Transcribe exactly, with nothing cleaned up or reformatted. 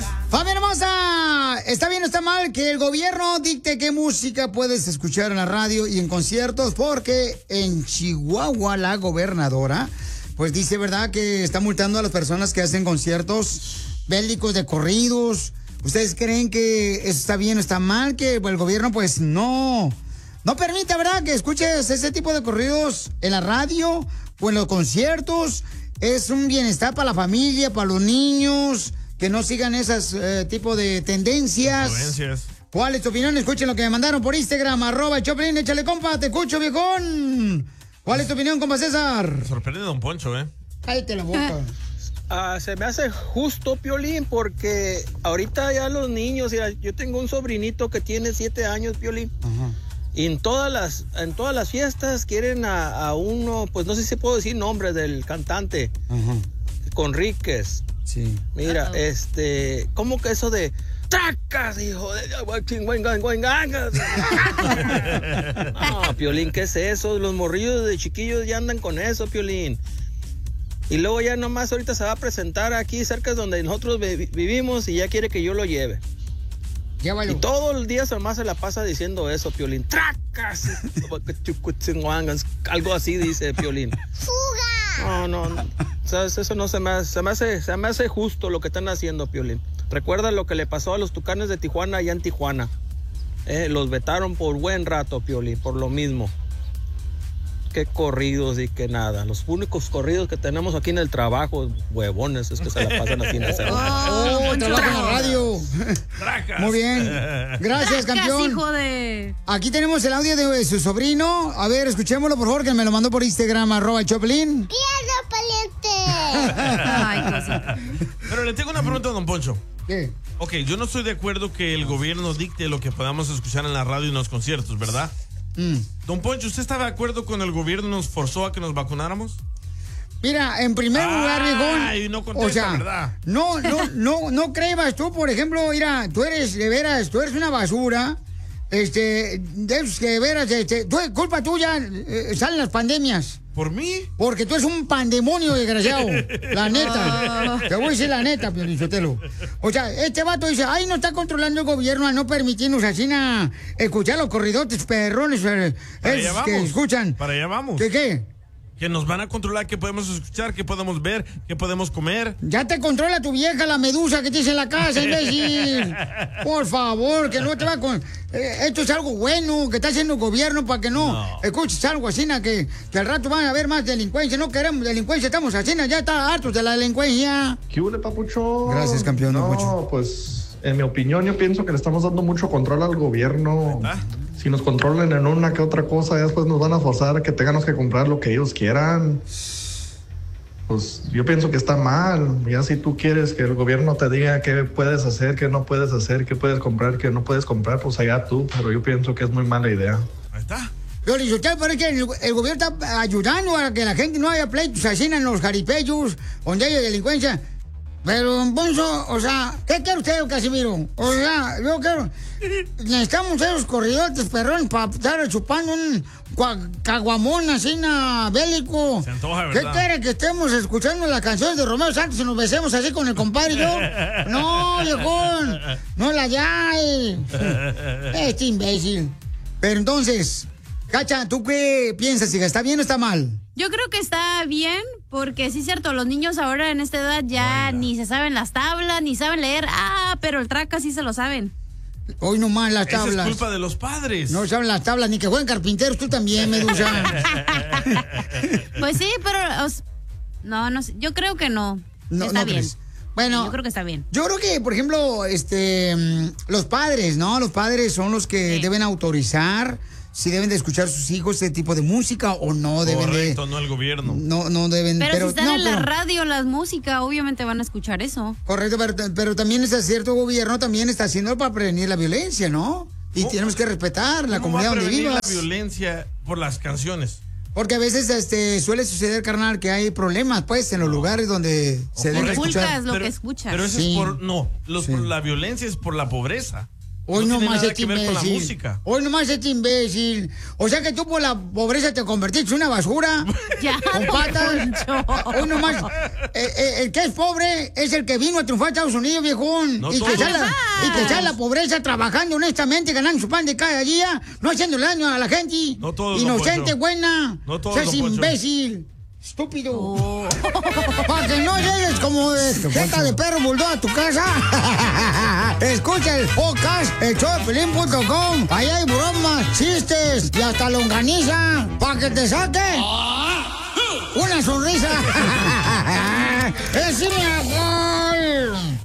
Familia hermosa, ¿está bien o está mal que el gobierno dicte qué música puedes escuchar en la radio y en conciertos? Porque en Chihuahua la gobernadora, pues dice, ¿verdad?, que está multando a las personas que hacen conciertos bélicos de corridos. ¿Ustedes creen que eso está bien o está mal? Que el gobierno, pues, no, no permite, ¿verdad?, que escuches ese tipo de corridos en la radio o en los conciertos. Es un bienestar para la familia, para los niños, que no sigan esas eh, tipo de tendencias. Influencias. ¿Cuál es tu opinión? Escuchen lo que me mandaron por Instagram, arroba el Choplin, échale, compa, te escucho, viejón. ¿Cuál es tu opinión, compa César? Me sorprende Don Poncho, ¿eh? Cállate la boca. Uh, se me hace justo, Piolín, porque ahorita ya los niños, mira, yo tengo un sobrinito que tiene siete años, Piolín. Ajá. Y en todas las, en todas las fiestas quieren a, a uno, pues no sé si puedo decir nombre del cantante, uh-huh. Conríquez. Sí. Mira, Uh-oh. este, ¿cómo que eso de tracas, hijo de no, Piolín, ¿qué es eso? Los morrillos de chiquillos ya andan con eso, Piolín. Y luego ya nomás ahorita se va a presentar aquí cerca de donde nosotros vivimos y ya quiere que yo lo lleve. Llévalo. Y todos los días nomás se la pasa diciendo eso, Piolín. ¡Tracas! Algo así dice Piolín. ¡Fuga! No, no, no. ¿Sabes? Eso no se me hace, se me hace, se me hace justo lo que están haciendo, Piolín. Recuerda lo que le pasó a los Tucanes de Tijuana allá en Tijuana. Eh, los vetaron por buen rato, Piolín, por lo mismo. Qué corridos y qué nada. Los únicos corridos que tenemos aquí en el trabajo, huevones, es que se la pasan así en hacer. Oh, oh trabaja en la radio. Tracas. Muy bien. Gracias, Tracas, campeón. Hijo de... Aquí tenemos el audio de su sobrino. A ver, escuchémoslo, por favor, que me lo mandó por Instagram, arroba el Choplin. ¡Pierda, pariente! Ay, cosita. Pero le tengo una pregunta a Don Poncho. ¿Qué? Ok, yo no estoy de acuerdo que el gobierno dicte lo que podamos escuchar en la radio y en los conciertos, ¿verdad? Mm. Don Poncho, ¿usted está de acuerdo con el gobierno nos forzó a que nos vacunáramos? Mira, en primer lugar, viejón, no contesta, o sea, ¿verdad? no, no, no, no creas tú, por ejemplo, mira, tú eres, de veras, tú eres una basura, este, de esos que de veras, este, tú, culpa tuya, eh, salen las pandemias. ¿Por mí? Porque tú eres un pandemonio, desgraciado. La neta. Te voy a decir la neta, Piolichotelo. O sea, este vato dice, ay, no está controlando el gobierno a no permitirnos así a escuchar los corridotes perrones eh, esos que escuchan. Para allá vamos. ¿Qué qué? Que nos van a controlar qué podemos escuchar, qué podemos ver, qué podemos comer. Ya te controla tu vieja, la medusa que tienes en la casa, imbécil. Por favor, que no te va con... Eh, esto es algo bueno que está haciendo el gobierno para que no, no. escuches algo así, que, que al rato van a haber más delincuencia. No queremos delincuencia, estamos así, ya está hartos de la delincuencia. ¿Qué huele, papucho? Gracias, campeón. No, Papucho. Pues, en mi opinión, yo pienso que le estamos dando mucho control al gobierno. ¿Ah? Si nos controlan en una que otra cosa, después nos van a forzar a que tengamos que comprar lo que ellos quieran. Pues yo pienso que está mal. Ya si tú quieres que el gobierno te diga qué puedes hacer, qué no puedes hacer, qué puedes comprar, qué no puedes comprar, pues allá tú. Pero yo pienso que es muy mala idea. Ahí está. Pero usted parece que el, el gobierno está ayudando a que la gente no haya pleitos así en los jaripellos, donde haya delincuencia. Pero, don Poncho, o sea, ¿qué quiere usted, Casimiro? O sea, yo quiero... Necesitamos esos corridotes perrones para estar chupando un caguamón así, na, bélico. Se antoja, ¿verdad? ¿Qué quiere que estemos escuchando las canciones de Romeo Santos y nos besemos así con el compadre y yo? No, viejón, no la hay. Este imbécil. Pero entonces, Cacha, ¿tú qué piensas, hija? ¿Está bien o está mal? Yo creo que está bien, porque sí es cierto, los niños ahora en esta edad ya Oiga. ni se saben las tablas, ni saben leer. Ah, pero el traca sí se lo saben. Hoy nomás las tablas. Esa es culpa de los padres. No saben las tablas, ni que jueguen carpinteros, tú también, Medusa. Pues sí, pero... Os, no, no sé, yo creo que no. No, está no bien. Crees. Bueno, yo creo que está bien. Yo creo que, por ejemplo, este, los padres, ¿no? Los padres son los que sí. deben autorizar si deben de escuchar a sus hijos este tipo de música o no deben Correcto, de... Correcto, no el gobierno. No, no deben... Pero, pero si están no, en pero, la radio, la música, obviamente van a escuchar eso. Correcto, pero, pero también está cierto gobierno, también está haciendo para prevenir la violencia, ¿no? Y ¿Cómo? tenemos que respetar la comunidad donde vivas. La violencia por las canciones. Porque a veces este suele suceder, carnal, que hay problemas, pues, en los no. lugares donde se debe escuchar. lo pero, que escuchas. Pero eso sí. es por... No, los, sí. por la violencia es por la pobreza. Hoy no nomás tiene nada este que ver con la imbécil. música. Hoy nomás este imbécil. O sea que tú por la pobreza te convertiste en una basura. Ya, con patas. Hoy nomás. Eh, eh, el que es pobre es el que vino a triunfar a Estados Unidos, viejón. No y, que todos. sale, y que sale la pobreza trabajando honestamente, ganando su pan de cada día, no haciéndole daño a la gente. No todos, don Inocente, Poncho. buena. No todos, Seas don Poncho. imbécil. Estúpido. Oh. Para que no llegues como de jeta de perro bulldog a tu casa. Escucha el podcast, el show de Piolín punto com. Ahí hay bromas, chistes y hasta longaniza. Para que te saque una sonrisa. ¡Es mi amor!